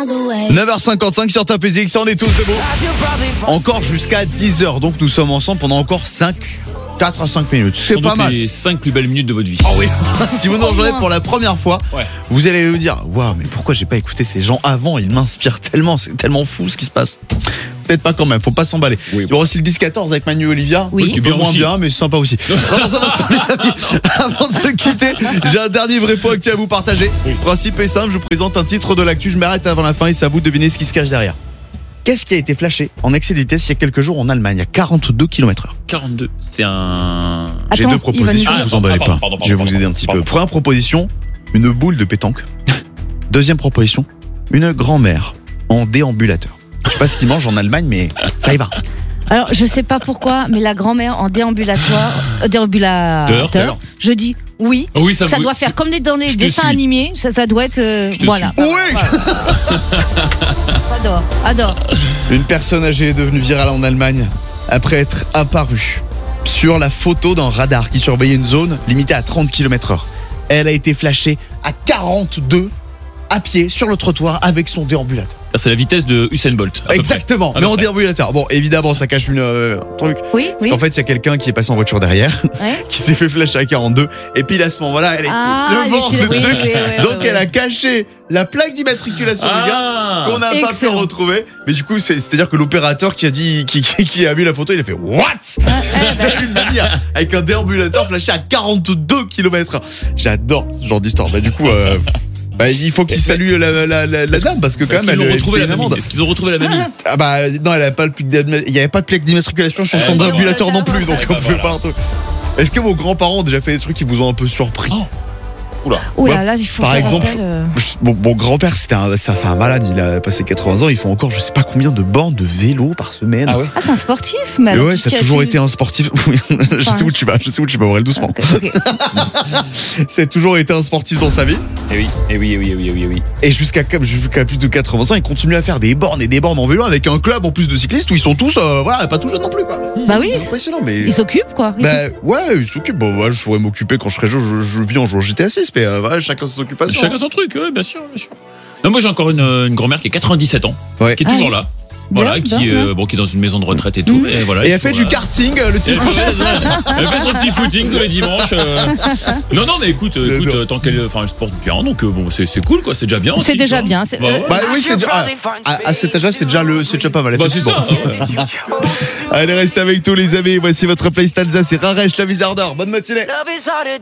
9h55 sur Top Music, on est tous debout. Encore jusqu'à 10h, donc nous sommes ensemble pendant encore 4 à 5 minutes. C'est pas mal. Les 5 plus belles minutes de votre vie. Oh oui. Si vous nous rejoignez pour la première fois, vous allez vous dire waouh, mais pourquoi j'ai pas écouté ces gens avant? Ils m'inspirent tellement, c'est tellement fou ce qui se passe. Peut-être pas quand même, faut pas s'emballer. Oui. Il y aura aussi le 10-14 avec Manu et Olivia. Oui. Qui est bien moins bien, mais c'est sympa aussi. Ce sera dans un instant, les amis. Avant de se quitter, j'ai un dernier vrai faux actu à vous partager. Le principe est simple, je vous présente un titre de l'actu, je m'arrête avant la fin et c'est à vous de deviner ce qui se cache derrière. Qu'est-ce qui a été flashé en excès de vitesse il y a quelques jours en Allemagne à 42 km/h? 42, c'est un... J'ai deux propositions, ne vous emballez pas. Je vais vous aider un petit peu. Première proposition, une boule de pétanque. Deuxième proposition, une grand-mère en déambulateur. Je sais pas ce qu'ils mangent en Allemagne, mais ça y va. Alors, je sais pas pourquoi, mais la grand-mère en déambulateur, je dis oui. Oui, ça doit faire comme dans les dessins animés. Ça doit être. Voilà. Oui. Adore. Une personne âgée est devenue virale en Allemagne après être apparue sur la photo d'un radar qui surveillait une zone limitée à 30 km/h. Elle a été flashée à 42 à pied sur le trottoir avec son déambulateur. C'est la vitesse de Usain Bolt. Exactement, mais en déambulateur. Bon, évidemment, ça cache un truc. Oui. Parce qu'en fait, il y a quelqu'un qui est passé en voiture derrière, qui s'est fait flasher à 42. Et puis à ce moment-là, elle est devant le truc. Donc elle a caché la plaque d'immatriculation du gars qu'on n'a pas pu retrouver. Mais du coup, c'est-à-dire que l'opérateur qui a dit, qui a vu la photo, il a fait what? Une mamie avec un déambulateur flashé à 42 km/h. J'adore ce genre d'histoire. Bah du coup. Il faut qu'ils saluent la dame parce que quand même elle retrouvé la mamie. Est-ce qu'ils ont retrouvé la mamie? Ah bah non, elle avait pas il y avait pas de plaque d'immatriculation sur son déambulateur non plus, donc on pouvait pas retrouver. Est-ce que vos grands-parents ont déjà fait des trucs qui vous ont un peu surpris? Oula, là il faut. Par exemple, mon grand-père c'est un malade, il a passé 80 ans, ils font encore je sais pas combien de bornes de vélo par semaine. Ah c'est un sportif, mais ouais, ça a toujours été un sportif. Je sais où tu vas, Aurel, doucement. Okay. Ça a toujours été un sportif dans sa vie. Et oui. Et jusqu'à plus de 80 ans, il continue à faire des bornes et des bornes en vélo avec un club en plus de cyclistes où ils sont tous pas tout jeunes non plus quoi. Bah oui. C'est impressionnant, mais ils s'occupent quoi. Ils s'occupent. Bon, je pourrais m'occuper quand je serai jeune, je vis en jouant GTA 6, mais chacun ses occupations. Chacun son truc, bien sûr. Non, moi j'ai encore une grand-mère qui a 97 ans, qui est toujours là. Voilà, qui est dans une maison de retraite et tout. Mais voilà, et elle fait du karting le petit dimanche. Elle fait son petit footing tous les dimanches. Non, mais écoute, tant qu'elle se porte bien, donc bon, c'est cool quoi, c'est déjà bien. C'est déjà bien. Oui, c'est déjà. À cet âge-là, c'est déjà pas mal. C'est ça. Allez, restez avec tous les amis. Voici votre playlist Alsace, c'est Raresh, la Wizardor. Bonne matinée.